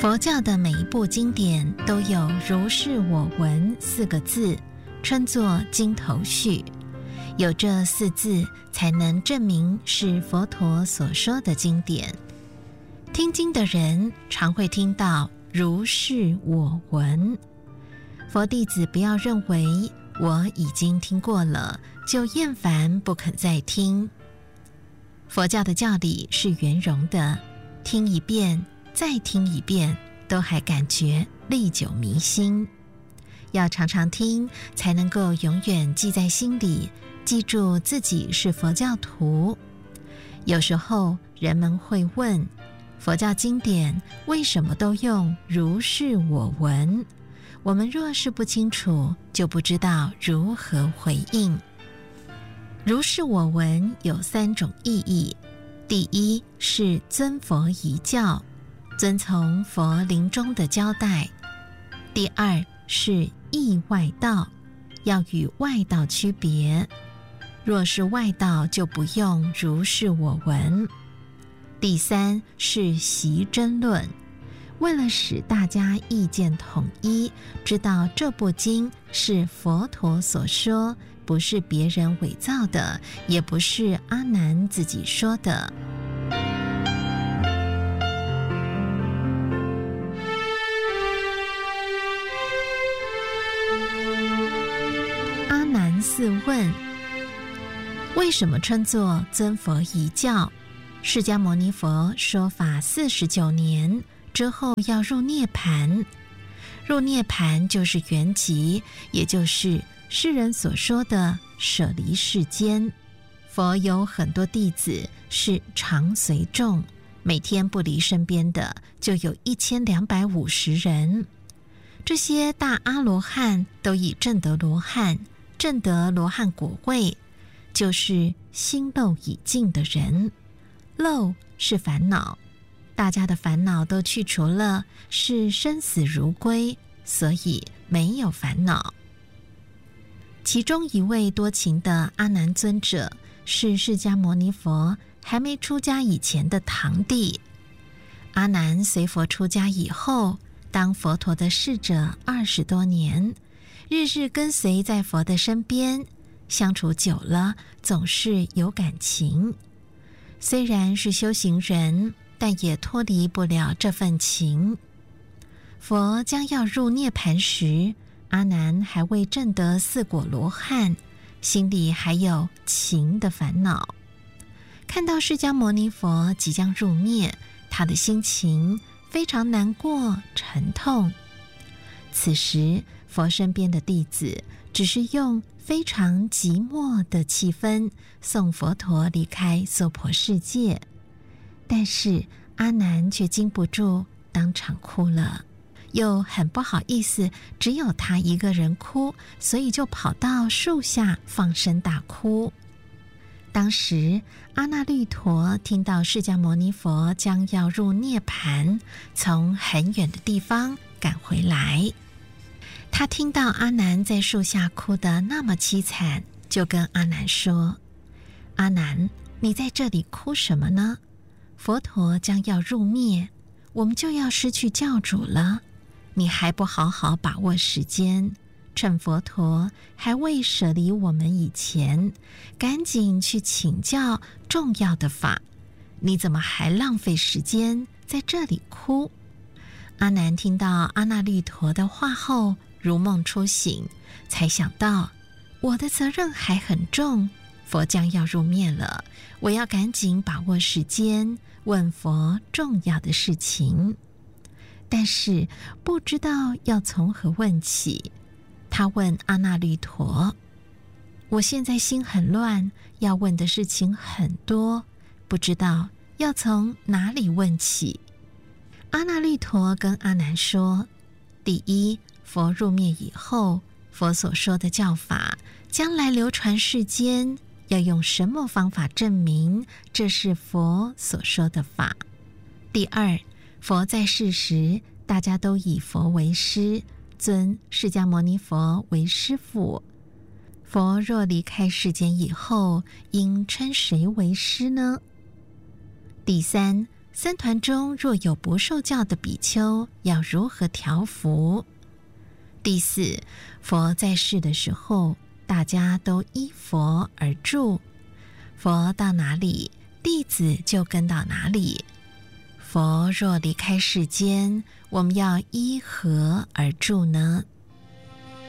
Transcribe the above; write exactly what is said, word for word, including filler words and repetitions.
佛教的每一部经典都有如是我闻四个字，称作经头绪。有这四字才能证明是佛陀所说的经典。听经的人常会听到如是我闻。佛弟子不要认为我已经听过了就厌烦不肯再听。佛教的教理是圆融的，听一遍再听一遍都还感觉历久弥新。要常常听才能够永远记在心里，记住自己是佛教徒。有时候人们会问，佛教经典为什么都用如是我闻？我们若是不清楚，就不知道如何回应。如是我闻有三种意义。第一是尊佛遗教，遵从佛临终的交代。第二是意外道，要与外道区别，若是外道就不用如是我闻。第三是习争论，为了使大家意见统一，知道这部经是佛陀所说，不是别人伪造的，也不是阿难自己说的。阿难四问：为什么称作尊佛遗教？释迦牟尼佛说法四十九年之后要入涅盘，入涅盘就是圆寂，也就是世人所说的舍离世间。佛有很多弟子是常随众，每天不离身边的就有一千两百五十人。这些大阿罗汉都已证得罗汉，证得罗汉果位，就是心漏已尽的人。漏是烦恼，大家的烦恼都去除了，是生死如归，所以没有烦恼。其中一位多情的阿难尊者是释迦牟尼佛还没出家以前的堂弟。阿难随佛出家以后，当佛陀的侍者二十多年，日日跟随在佛的身边，相处久了总是有感情。虽然是修行人，但也脱离不了这份情。佛将要入涅盘时，阿难还未证得四果罗汉，心里还有情的烦恼。看到释迦牟尼佛即将入灭，他的心情非常难过沉痛。此时佛身边的弟子只是用非常寂寞的气氛送佛陀离开娑婆世界，但是阿难却禁不住当场哭了，又很不好意思，只有他一个人哭，所以就跑到树下放声大哭。当时阿那律陀听到释迦牟尼佛将要入涅盘，从很远的地方赶回来。他听到阿难在树下哭得那么凄惨，就跟阿难说：阿难，你在这里哭什么呢？佛陀将要入灭，我们就要失去教主了，你还不好好把握时间，趁佛陀还未舍离我们以前，赶紧去请教重要的法，你怎么还浪费时间在这里哭？阿难听到阿那律陀的话后，如梦初醒，才想到我的责任还很重，佛将要入灭了，我要赶紧把握时间，问佛重要的事情。但是不知道要从何问起。他问阿那律陀：我现在心很乱，要问的事情很多，不知道要从哪里问起。阿那律陀跟阿难说：第一，佛入灭以后，佛所说的教法将来流传世间，要用什么方法证明这是佛所说的法？第二，佛在世时，大家都以佛为师，尊释迦牟尼佛为师父。佛若离开世间以后，应称谁为师呢？第三， 僧团中若有不受教的比丘，要如何调伏？第四，佛在世的时候，大家都依佛而住，佛到哪里，弟子就跟到哪里。佛若离开世间，我们要依何而住呢？